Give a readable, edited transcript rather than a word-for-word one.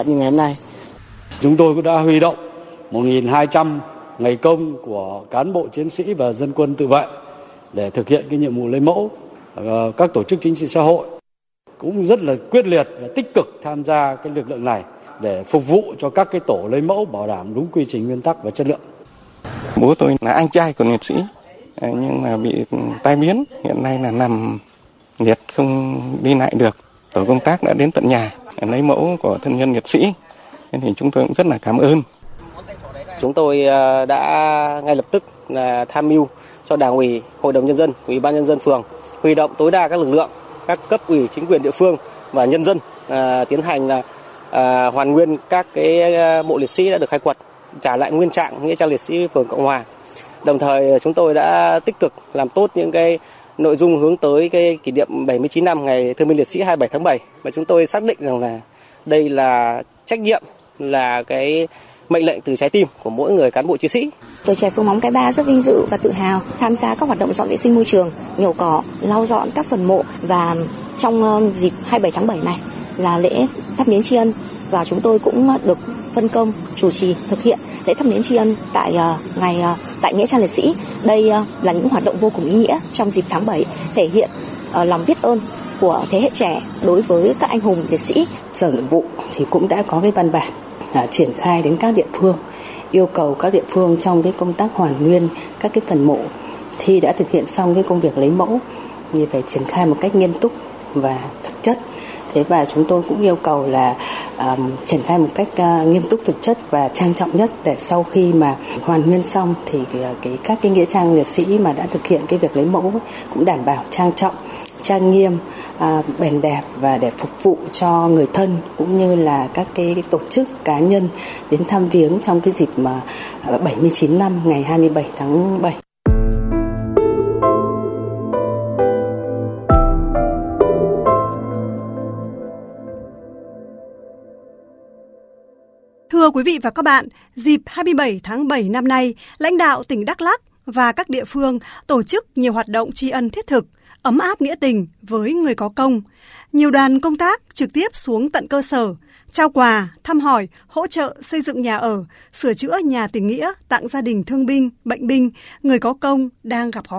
như ngày hôm nay. Chúng tôi cũng đã huy động 1.200 ngày công của cán bộ chiến sĩ và dân quân tự vệ để thực hiện cái nhiệm vụ lấy mẫu. Các tổ chức chính trị xã hội cũng rất là quyết liệt và tích cực tham gia cái lực lượng này để phục vụ cho các cái tổ lấy mẫu bảo đảm đúng quy trình, nguyên tắc và chất lượng. Bố tôi là anh trai của liệt sĩ nhưng mà bị tai biến, hiện nay là nằm liệt không đi lại được. Tổ công tác đã đến tận nhà lấy mẫu của thân nhân liệt sĩ, nên thì chúng tôi cũng rất là cảm ơn. Chúng tôi đã ngay lập tức là tham mưu cho Đảng ủy, Hội đồng nhân dân, Ủy ban nhân dân phường huy động tối đa các lực lượng, các cấp ủy chính quyền địa phương và nhân dân tiến hành hoàn nguyên các cái mộ liệt sĩ đã được khai quật, trả lại nguyên trạng nghĩa trang liệt sĩ phường Cộng Hòa. Đồng thời chúng tôi đã tích cực làm tốt những cái nội dung hướng tới cái kỷ niệm 79 năm ngày Thương binh Liệt sĩ 27 tháng 7 và chúng tôi xác định rằng là đây là trách nhiệm, là cái mệnh lệnh từ trái tim của mỗi người cán bộ chiến sĩ. Tuổi trẻ Phường Móng Cái Ba rất vinh dự và tự hào tham gia các hoạt động dọn vệ sinh môi trường, nhổ cỏ, lau dọn các phần mộ, và trong dịp 27 tháng 7 này là lễ thắp nến tri ân, và chúng tôi cũng được phân công chủ trì thực hiện lễ thắp nến tri ân tại nghĩa trang liệt sĩ. Đây là những hoạt động vô cùng ý nghĩa trong dịp tháng 7, thể hiện lòng biết ơn của thế hệ trẻ đối với các anh hùng liệt sĩ. Sở Nội vụ thì cũng đã có cái văn bản triển khai đến các địa phương, yêu cầu các địa phương trong cái công tác hoàn nguyên các cái phần mộ khi đã thực hiện xong cái công việc lấy mẫu thì phải triển khai một cách nghiêm túc và thực chất. Thế và chúng tôi cũng yêu cầu là triển khai một cách nghiêm túc, thực chất và trang trọng nhất, để sau khi mà hoàn nguyên xong thì các cái nghĩa trang liệt sĩ mà đã thực hiện cái việc lấy mẫu cũng đảm bảo trang trọng, trang nghiêm, bền đẹp và để phục vụ cho người thân cũng như là các cái tổ chức cá nhân đến thăm viếng trong cái dịp mà 79 năm ngày 27 tháng 7. Thưa quý vị và các bạn, dịp 27 tháng 7 năm nay, lãnh đạo tỉnh Đắk Lắk và các địa phương tổ chức nhiều hoạt động tri ân thiết thực, ấm áp nghĩa tình với người có công. Nhiều đoàn công tác trực tiếp xuống tận cơ sở, trao quà, thăm hỏi, hỗ trợ xây dựng nhà ở, sửa chữa nhà tình nghĩa tặng gia đình thương binh, bệnh binh, người có công đang gặp khó khăn.